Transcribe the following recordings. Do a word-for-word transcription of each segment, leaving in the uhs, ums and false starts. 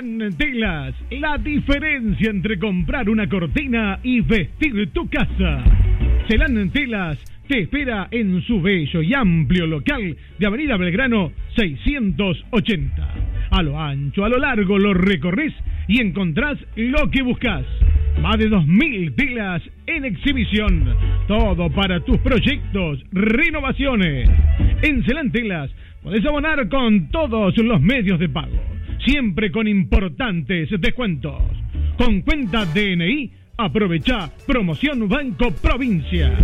Celan Telas, la diferencia entre comprar una cortina y vestir tu casa. Celan Telas te espera en su bello y amplio local de Avenida Belgrano seiscientos ochenta. A lo ancho, a lo largo lo recorres y encontrás lo que buscas. Más de dos mil telas en exhibición. Todo para tus proyectos, renovaciones. En Celan Telas podés abonar con todos los medios de pago, siempre con importantes descuentos. Con cuenta D N I, aprovecha promoción Banco Provincia.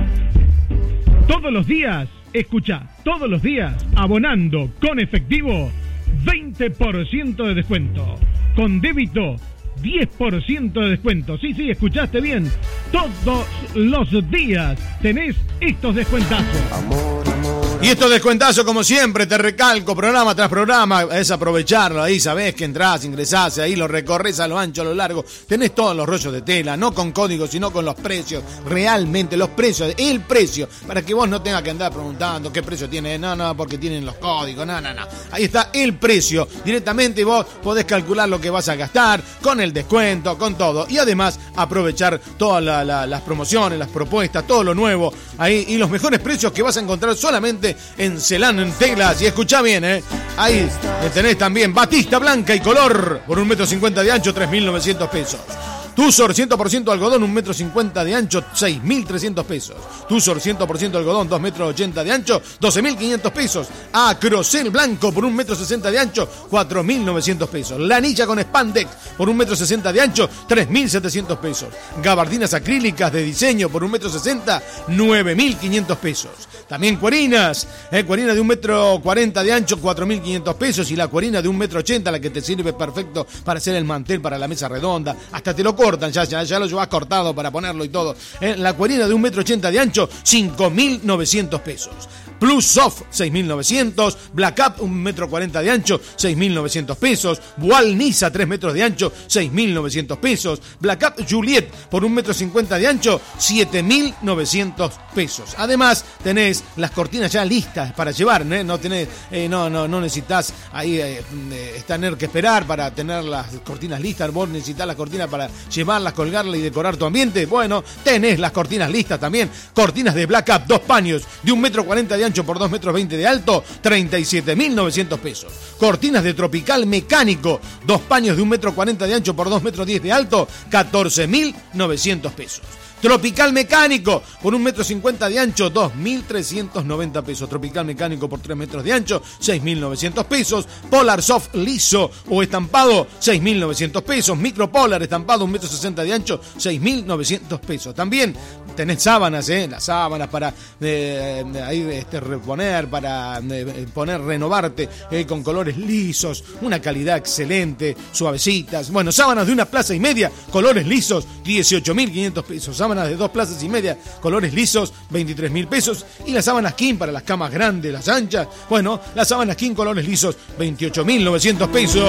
Todos los días, escucha, todos los días, abonando con efectivo, veinte por ciento de descuento. Con débito, diez por ciento de descuento. Sí, sí, escuchaste bien. Todos los días tenés estos descuentazos. Amor, amor. Y estos descuentazos, como siempre, te recalco, programa tras programa, es aprovecharlo ahí, sabés que entrás, ingresás, ahí lo recorres a lo ancho, a lo largo, tenés todos los rollos de tela, no con códigos, sino con los precios, realmente, los precios, el precio, para que vos no tengas que andar preguntando qué precio tiene, no, no, porque tienen los códigos, no, no, no, ahí está el precio, directamente vos podés calcular lo que vas a gastar, con el descuento, con todo, y además aprovechar todas la, la, las promociones, las propuestas, todo lo nuevo, ahí, y los mejores precios que vas a encontrar solamente en Celan Telas. Y escuchá bien, eh. Ahí tenés también batista blanca y color por un metro cincuenta de ancho, tres mil novecientos pesos. Tussor cien por ciento algodón, un metro cincuenta de ancho, seis mil trescientos pesos. Tussor cien por ciento algodón, dos metros ochenta de ancho, doce mil quinientos pesos. Acrocel blanco por un metro sesenta de ancho, cuatro mil novecientos pesos. Lanilla con spandex por un metro sesenta de ancho, tres mil setecientos pesos. Gabardinas acrílicas de diseño por un metro sesenta, nueve mil quinientos pesos. También cuerinas, eh, cuerina de un metro cuarenta de ancho, cuatro mil quinientos pesos. Y la cuerina de un metro ochenta, la que te sirve perfecto para hacer el mantel para la mesa redonda. Hasta te lo cortan, ya, ya, ya lo llevas cortado para ponerlo y todo. Eh, la cuerina de un metro ochenta de ancho, cinco mil novecientos pesos. Plus Soft, seis mil novecientos. Black Up, un metro cuarenta de ancho, seis mil novecientos pesos. Boal Nisa, tres metros de ancho, seis mil novecientos pesos. Black Up Juliet, por un metro cincuenta de ancho, siete mil novecientos pesos. Además, tenés las cortinas ya listas para llevar, ¿eh? No tenés, eh, no, no, no necesitas ahí eh, eh, tener que esperar para tener las cortinas listas. Vos necesitas las cortinas para llevarlas, colgarlas y decorar tu ambiente. Bueno, tenés las cortinas listas también. Cortinas de Black Up, dos paños de un metro cuarenta de ancho por dos metros veinte de alto, treinta y siete mil novecientos pesos. Cortinas de Tropical mecánico, dos paños de un metro cuarenta de ancho por dos metros diez de alto, catorce mil novecientos pesos. Tropical mecánico por un metro cincuenta de ancho, dos mil trescientos noventa pesos. Tropical mecánico por tres metros de ancho, seis mil novecientos pesos. Polar Soft liso o estampado, seis mil novecientos pesos. Micro Polar estampado, un metro sesenta de ancho, seis mil novecientos pesos. También tenés sábanas, eh, las sábanas para eh, ahí este, reponer, para eh, poner, renovarte eh, con colores lisos, una calidad excelente, suavecitas. Bueno, sábanas de una plaza y media, colores lisos, dieciocho mil quinientos pesos. Sábanas de dos plazas y media, colores lisos, veintitrés mil pesos. Y las sábanas King para las camas grandes, las anchas, bueno, las sábanas King colores lisos, veintiocho mil novecientos pesos.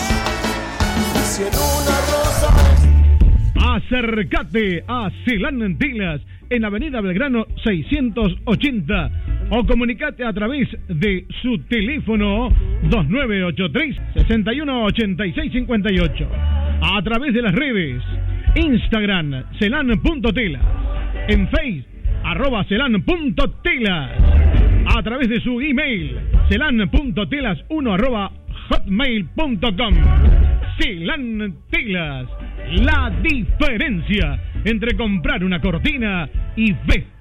Acércate a Celan Telas en Avenida Belgrano seiscientos ochenta o comunicate a través de su teléfono dos nueve ocho tres, seis uno ocho seis cinco ocho, a través de las redes Instagram celan.telas, en Face arroba celan.telas, a través de su email celan.telas uno arroba hotmail punto com. Celan Telas, la diferencia entre comprar una cortina y vestir